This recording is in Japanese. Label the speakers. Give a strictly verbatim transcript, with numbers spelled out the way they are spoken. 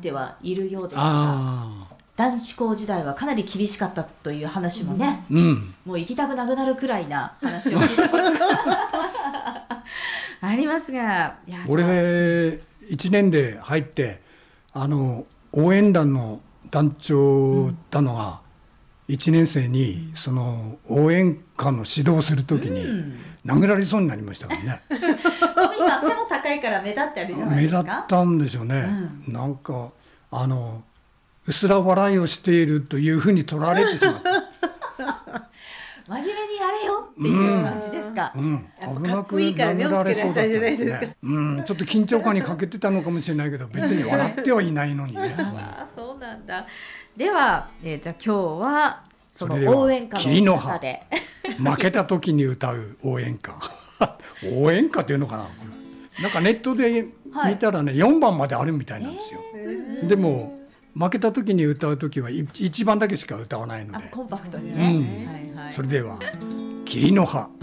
Speaker 1: てはいるようですが、
Speaker 2: あ
Speaker 1: 男子校時代はかなり厳しかったという話もね、
Speaker 2: ーうん
Speaker 1: もう行きたくなくなるくらいな話を聞いたことがありますが、いやじゃあ
Speaker 2: 俺いちねんで入ってあの応援団の団長だのがいちねん生にその応援歌の指導をするときに殴られそうになりましたからね。
Speaker 1: トミーさん背も高いから目立ってあるじゃない
Speaker 2: 目
Speaker 1: ですか。
Speaker 2: 立ったんでしょうね、うん、なんかあのうすら笑いをしているというふうに取られてしまった
Speaker 1: 真面目にやれよっていう感じですか、
Speaker 2: うんうん、
Speaker 3: やっぱ
Speaker 2: 危なく
Speaker 3: かっこいいから目を
Speaker 2: 殴られ
Speaker 3: つけら
Speaker 2: そうだったんで
Speaker 3: れたんじゃないですすか。
Speaker 2: ね、うん、ちょっと緊張感に欠けてたのかもしれないけど別に笑ってはいないのにね
Speaker 1: わあそうなんだ。では、えー、じゃあ今日はその
Speaker 2: それでは
Speaker 1: 応援歌
Speaker 2: 霧の葉
Speaker 1: の中で
Speaker 2: 負けた時に歌う応援歌応援歌っていうのかな、なんかネットで見たらね、はい、よんばんまであるみたいなんですよ、えー、でも負けた時に歌う時はいちばんだけしか歌わないので、
Speaker 1: コンパクトにね、
Speaker 2: うん、はいはい、それでは霧の葉。